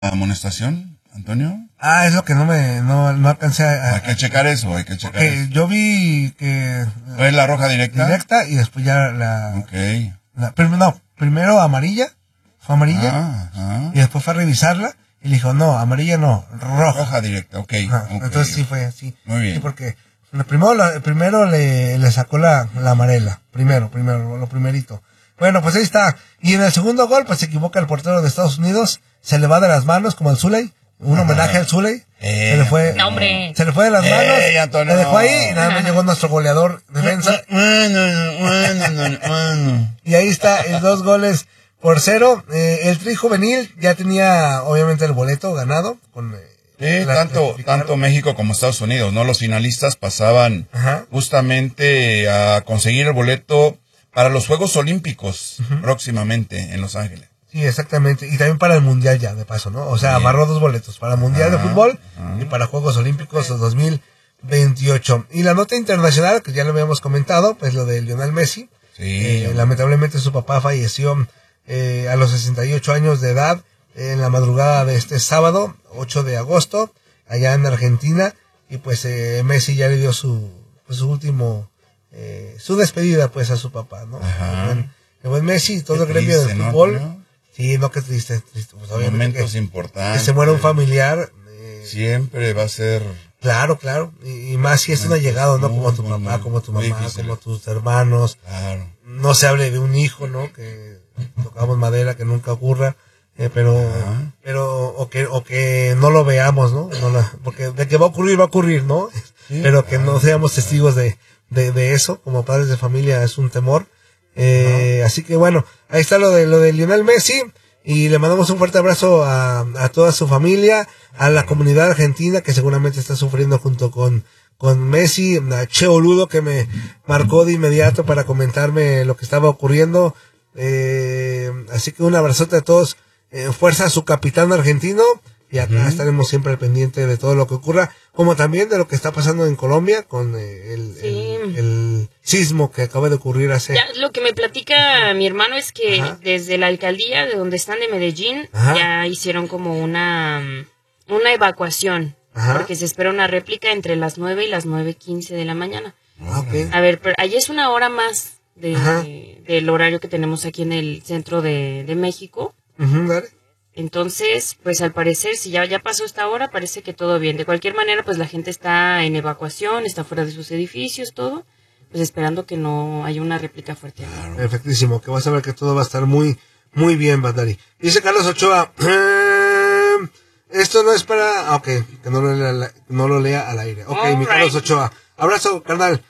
amonestación, Antonio? Es lo que no alcancé a... Hay que checar eso. Yo vi que... ¿Fue la roja directa? Directa y después ya Ok. Primero amarilla, fue amarilla, y después fue a revisarla y le dijo, no, amarilla no, roja. Roja directa, ok. Entonces sí fue así. Muy bien. Sí, porque primero le sacó la amarela, primero, lo primerito. Bueno, pues ahí está. Y en el segundo gol, pues se equivoca el portero de Estados Unidos, se le va de las manos como al Zuley, un homenaje al Zuley. Se le fue de las manos, Antonio, le dejó ahí y nada más llegó nuestro goleador defensa. Y ahí está, 2-0. El Tri juvenil ya tenía obviamente el boleto ganado con tanto México como Estados Unidos, ¿no? Los finalistas pasaban justamente a conseguir el boleto para los Juegos Olímpicos próximamente en Los Ángeles. Sí, exactamente. Y también para el Mundial ya, de paso, ¿no? O sea, amarró 2 boletos, para el Mundial de Fútbol y para Juegos Olímpicos 2028. Y la nota internacional, que ya lo habíamos comentado, pues lo de Lionel Messi. Sí. Lamentablemente su papá falleció a los 68 años de edad en la madrugada de este sábado, 8 de agosto, allá en Argentina. Y pues Messi ya le dio su último, su despedida pues a su papá, ¿no? El buen Messi, todo el gremio del fútbol. ¿No? Sí, no, qué triste. Pues, momentos importantes. Que se muera un familiar. Siempre va a ser... Claro. Y más si es un allegado, ¿no? Como tu papá, como tu mamá, como tus hermanos. Claro. No se hable de un hijo, ¿no? Que tocamos madera, que nunca ocurra. O que no lo veamos, ¿no? Porque de que va a ocurrir, ¿no? Sí, pero que no seamos testigos de eso. Como padres de familia es un temor. Así que bueno, ahí está lo de Lionel Messi y le mandamos un fuerte abrazo a toda su familia, a la comunidad argentina que seguramente está sufriendo junto con Messi, a Cheo Ludo que me marcó de inmediato para comentarme lo que estaba ocurriendo, así que un abrazote a todos, fuerza a su capitán argentino y acá estaremos siempre al pendiente de todo lo que ocurra, como también de lo que está pasando en Colombia con el sismo que acaba de ocurrir hace... Ya, lo que me platica mi hermano es que desde la alcaldía de donde están de Medellín ya hicieron como una evacuación, porque se espera una réplica entre las 9 y las 9:15 de la mañana. A ver, pero allí es una hora más del horario que tenemos aquí en el centro de México. Dale. Entonces, pues al parecer, si ya pasó esta hora, parece que todo bien. De cualquier manera, pues la gente está en evacuación, está fuera de sus edificios, todo, pues esperando que no haya una réplica fuerte. Perfectísimo, que vas a ver que todo va a estar muy, muy bien, Bandari. Dice Carlos Ochoa, esto no es para... Ok, que no lo lea al aire. Ok, mi Carlos Ochoa. Abrazo, carnal.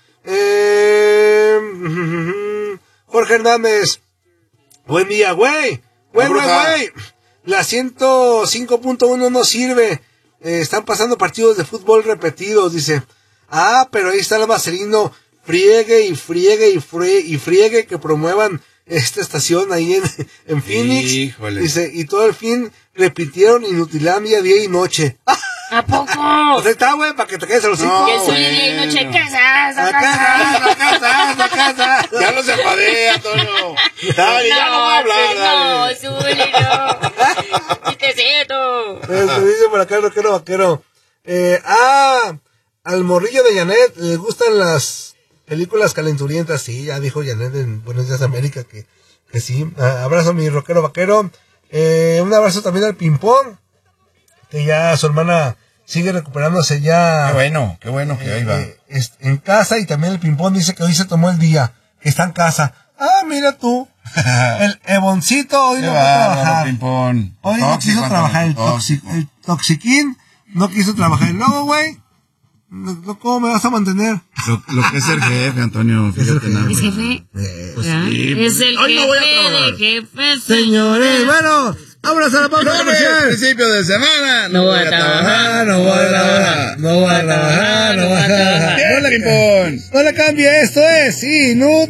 Jorge Hernández. Buen día, güey. Güey. La 105.1 no sirve. Están pasando partidos de fútbol repetidos, dice. Pero ahí está el Marcelino. Friegue que promuevan esta estación ahí en Phoenix. Híjole. Dice, y todo el fin repitieron Inutilandia día y noche. ¿A poco? O sea, está, güey, para que te quedes a los 5. No, que soy día y noche, casa. Ya los enfadé, Antonio. Dale, ya no voy a hablar. No, Zuli, no. Chistecito. Dice por acá el rockero vaquero. Al morrillo de Janet le gustan las películas calenturientas. Sí, ya dijo Janet en Buenos Días América que sí. Abrazo a mi rockero vaquero. Un abrazo también al Pimpón, que ya su hermana sigue recuperándose ya. Qué bueno que ahí va. En casa, y también el Pimpón dice que hoy se tomó el día, que está en casa. Mira tú. El Evoncito hoy no quiso trabajar. Pimpón. Hoy no quiso trabajar el Toxiquín, no quiso trabajar. Y luego, güey, ¿cómo me vas a mantener? Lo que es el jefe, Antonio, fíjate nada. ¿Es jefe? Pues sí. Es el hoy jefe no voy a trabajar. de jefes. Señores, bueno, vámonos a la pausa comercial. Principio de semana. No voy a trabajar. No voy a trabajar. ¡Hola, Pimpón! No le cambie, esto es Inútil.